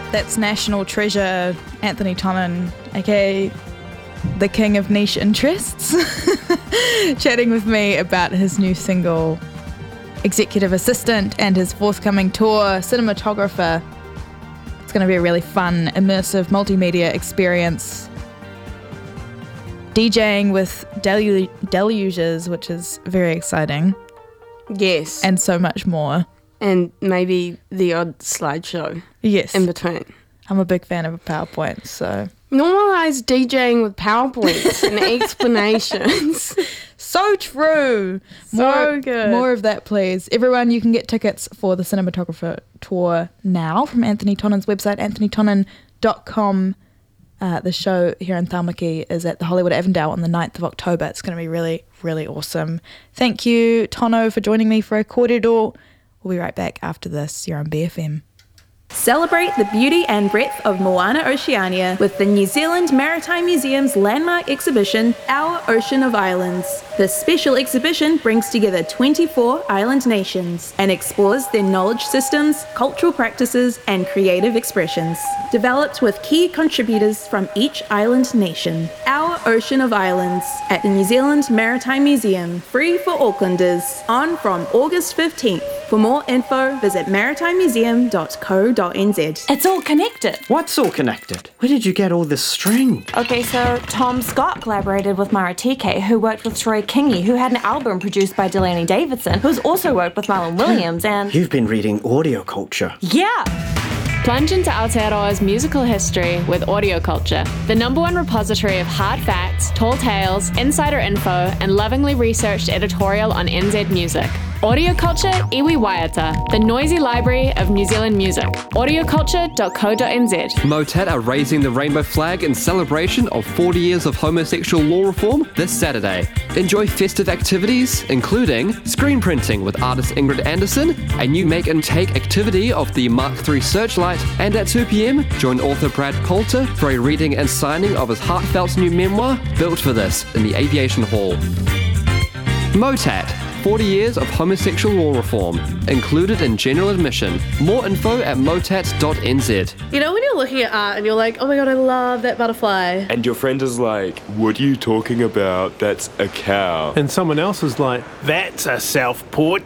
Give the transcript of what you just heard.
That's National Treasure Anthony Tonnon, aka the king of niche interests, chatting with me about his new single, Executive Assistant, and his forthcoming tour, Cinematographer. It's going to be a really fun, immersive multimedia experience. DJing with deluges, which is very exciting. Yes. And so much more. And maybe the odd slideshow. Yes. In between. I'm a big fan of PowerPoint, so... Normalise DJing with PowerPoints and explanations. So true. So good. More of that, please. Everyone, you can get tickets for the Cinematographer tour now from Anthony Tonnon's website, anthonytonnon.com. The show here in Taumaki is at the Hollywood Avondale on the 9th of October. It's going to be really, really awesome. Thank you, Tono, for joining me for a kōrero. We'll be right back after this. You're on BFM. Celebrate the beauty and breadth of Moana Oceania with the New Zealand Maritime Museum's landmark exhibition, Our Ocean of Islands. This special exhibition brings together 24 island nations and explores their knowledge systems, cultural practices, and creative expressions. Developed with key contributors from each island nation. Our Ocean of Islands at the New Zealand Maritime Museum, free for Aucklanders, on from August 15th. For more info, visit maritimemuseum.co.nz. It's all connected. What's all connected? Where did you get all this string? Okay, so Tom Scott collaborated with Maratike, who worked with Troy Kingi, who had an album produced by Delaney Davidson, who's also worked with Marlon Williams, and... You've been reading audio culture. Yeah! Plunge into Aotearoa's musical history with Audio Culture, the #1 repository of hard facts, tall tales, insider info, and lovingly researched editorial on NZ music. Audio Culture Iwi Waiata, the noisy library of New Zealand music. audioculture.co.nz. Motet are raising the rainbow flag in celebration of 40 years of homosexual law reform this Saturday. Enjoy festive activities, including screen printing with artist Ingrid Anderson, a new make and take activity of the Mark III Searchlight, and at 2 p.m, join author Brad Poulter for a reading and signing of his heartfelt new memoir, Built for This, in the Aviation Hall. Motat, 40 years of homosexual law reform, included in general admission. More info at motat.nz. You know when you're looking at art and you're like, oh my god, I love that butterfly. And your friend is like, what are you talking about? That's a cow. And someone else is like, that's a self-portrait.